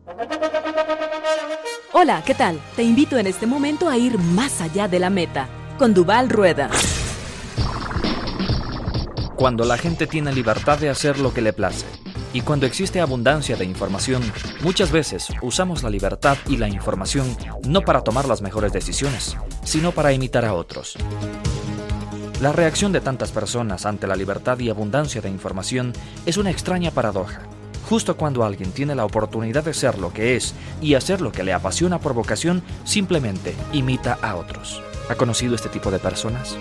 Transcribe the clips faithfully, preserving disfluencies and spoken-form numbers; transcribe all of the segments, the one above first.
Hola, ¿qué tal? Te invito en este momento a ir más allá de la meta, con Duval Rueda. Cuando la gente tiene libertad de hacer lo que le place, y cuando existe abundancia de información, muchas veces usamos la libertad y la información no para tomar las mejores decisiones, sino para imitar a otros. La reacción de tantas personas ante la libertad y abundancia de información es una extraña paradoja. Justo cuando alguien tiene la oportunidad de ser lo que es y hacer lo que le apasiona por vocación, simplemente imita a otros. ¿Ha conocido este tipo de personas?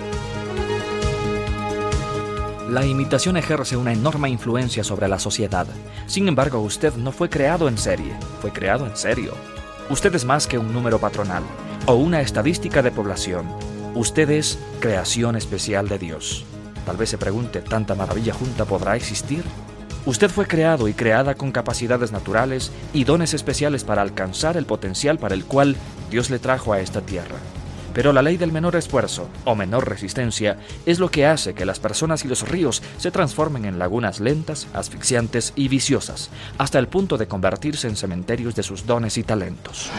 La imitación ejerce una enorme influencia sobre la sociedad. Sin embargo, usted no fue creado en serie, fue creado en serio. Usted es más que un número patronal o una estadística de población. Usted es creación especial de Dios. Tal vez se pregunte, ¿tanta maravilla junta podrá existir? Usted fue creado y creada con capacidades naturales y dones especiales para alcanzar el potencial para el cual Dios le trajo a esta tierra. Pero la ley del menor esfuerzo o menor resistencia es lo que hace que las personas y los ríos se transformen en lagunas lentas, asfixiantes y viciosas, hasta el punto de convertirse en cementerios de sus dones y talentos.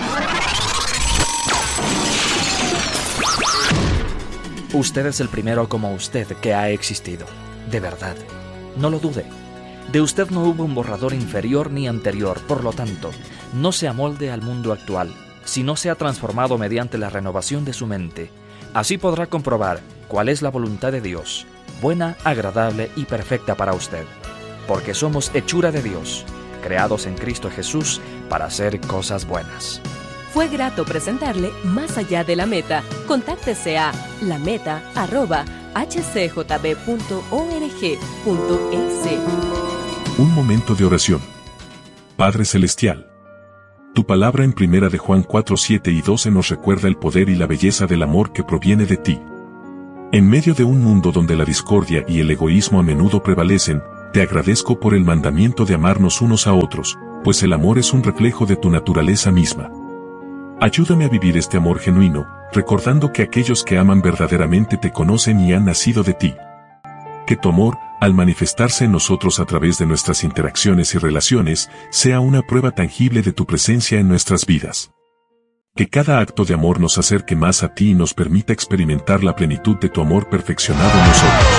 Usted es el primero como usted que ha existido. De verdad. No lo dude. De usted no hubo un borrador inferior ni anterior, por lo tanto, no se amolde al mundo actual, sino sea transformado mediante la renovación de su mente. Así podrá comprobar cuál es la voluntad de Dios, buena, agradable y perfecta para usted. Porque somos hechura de Dios, creados en Cristo Jesús para hacer cosas buenas. Fue grato presentarle Más allá de la meta. Contáctese a lameta arroba h c j b punto org punto es. Un momento de oración. Padre Celestial, tu palabra en primera de Juan cuatro, siete y doce nos recuerda el poder y la belleza del amor que proviene de ti. En medio de un mundo donde la discordia y el egoísmo a menudo prevalecen, te agradezco por el mandamiento de amarnos unos a otros, pues el amor es un reflejo de tu naturaleza misma. Ayúdame a vivir este amor genuino, recordando que aquellos que aman verdaderamente te conocen y han nacido de ti. Que tu amor, al manifestarse en nosotros a través de nuestras interacciones y relaciones, sea una prueba tangible de tu presencia en nuestras vidas. Que cada acto de amor nos acerque más a ti y nos permita experimentar la plenitud de tu amor perfeccionado en nosotros.